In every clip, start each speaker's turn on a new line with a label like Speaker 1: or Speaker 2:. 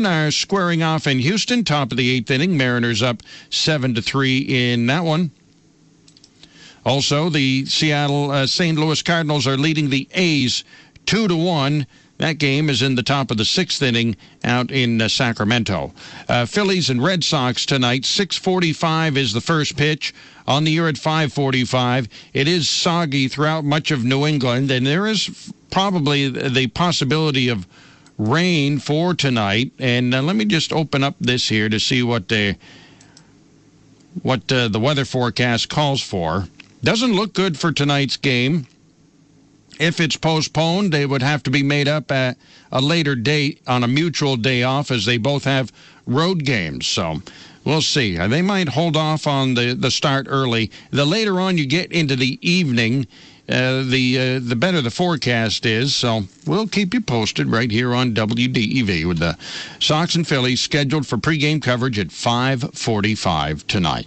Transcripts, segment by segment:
Speaker 1: are squaring off in Houston, top of the 8th inning. Mariners up 7-3 in that one. Also, the St. Louis Cardinals are leading the A's 2-1. That game is in the top of the 6th inning out in Sacramento. Phillies and Red Sox tonight. 6:45 is the first pitch. On the year at 5:45. It is soggy throughout much of New England, and there is probably the possibility of rain for tonight. And let me just open up this here to see what the weather forecast calls for. Doesn't look good for tonight's game. If it's postponed, they would have to be made up at a later date on a mutual day off, as they both have road games. So we'll see. They might hold off on the start early. The later on you get into the evening, the better the forecast is. So we'll keep you posted right here on WDEV with the Sox and Phillies scheduled for pregame coverage at 5:45 tonight.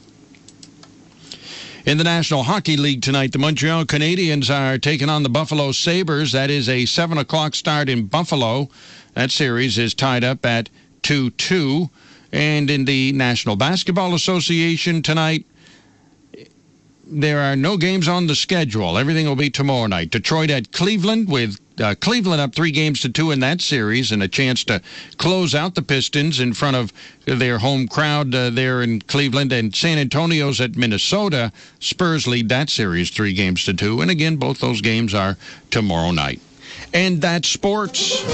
Speaker 1: In the National Hockey League tonight, the Montreal Canadiens are taking on the Buffalo Sabres. That is a 7 o'clock start in Buffalo. That series is tied up at 2-2. And in the National Basketball Association tonight, there are no games on the schedule. Everything will be tomorrow night. Detroit at Cleveland, with Cleveland up 3-2 in that series, and a chance to close out the Pistons in front of their home crowd there in Cleveland. And San Antonio's at Minnesota. Spurs lead that series 3-2. And again, both those games are tomorrow night. And that's sports.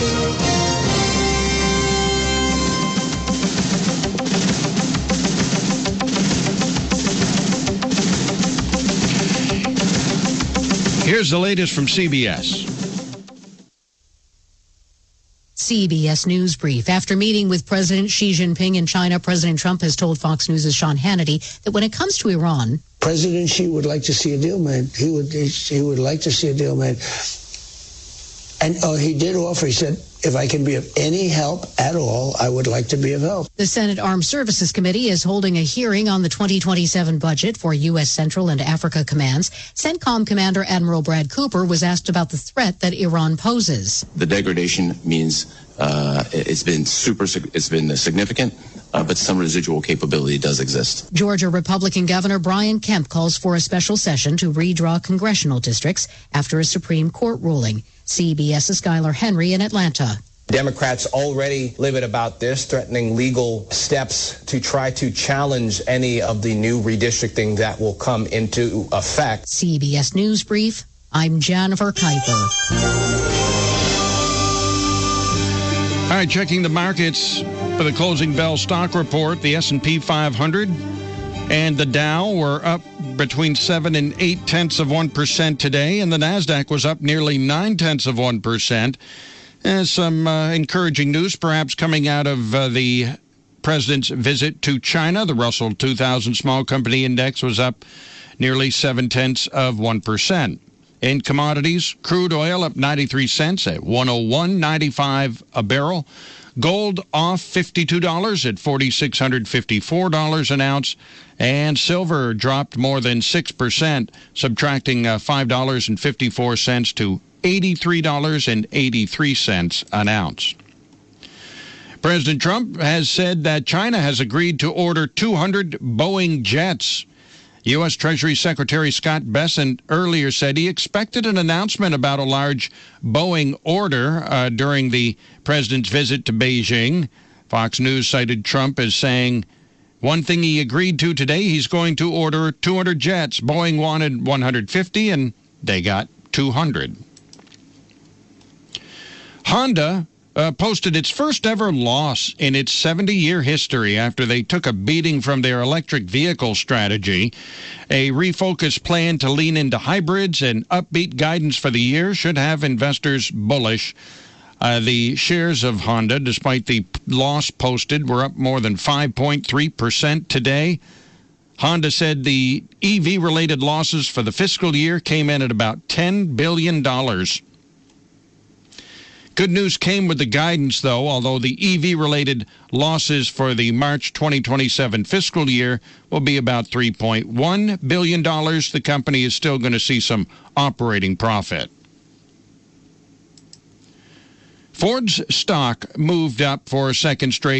Speaker 1: Here's the latest from CBS.
Speaker 2: CBS News Brief. After meeting with President Xi Jinping in China, President Trump has told Fox News' Sean Hannity that when it comes to Iran,
Speaker 3: President Xi would like to see a deal made. He would like to see a deal made. And he did offer, he said, if I can be of any help at all, I would like to be of help.
Speaker 2: The Senate Armed Services Committee is holding a hearing on the 2027 budget for U.S. Central and Africa commands. CENTCOM Commander Admiral Brad Cooper was asked about the threat that Iran poses.
Speaker 4: The degradation means it's been significant, but some residual capability does exist.
Speaker 2: Georgia Republican Governor Brian Kemp calls for a special session to redraw congressional districts after a Supreme Court ruling. CBS's Skylar Henry in Atlanta.
Speaker 5: Democrats already livid about this, threatening legal steps to try to challenge any of the new redistricting that will come into effect.
Speaker 2: CBS News Brief, I'm Jennifer Kuiper.
Speaker 1: All right, checking the markets for the closing bell stock report. The S&P 500 and the Dow were up between 7 and 0.8% today, and the NASDAQ was up nearly 0.9%. Some encouraging news perhaps coming out of the president's visit to China. The Russell 2000 Small Company Index was up nearly 0.7%. In commodities, crude oil up 93 cents at $101.95 a barrel. Gold off $52 at $4,654 an ounce. And silver dropped more than 6%, subtracting $5.54 to $83.83 an ounce. President Trump has said that China has agreed to order 200 Boeing jets. U.S. Treasury Secretary Scott Bessent earlier said he expected an announcement about a large Boeing order during the president's visit to Beijing. Fox News cited Trump as saying, one thing he agreed to today, he's going to order 200 jets. Boeing wanted 150, and they got 200. Honda posted its first ever loss in its 70-year history after they took a beating from their electric vehicle strategy. A refocused plan to lean into hybrids and upbeat guidance for the year should have investors bullish. The shares of Honda, despite the loss posted, were up more than 5.3% today. Honda said the EV-related losses for the fiscal year came in at about $10 billion. Good news came with the guidance, though, although the EV-related losses for the March 2027 fiscal year will be about $3.1 billion. The company is still going to see some operating profit. Ford's stock moved up for a second straight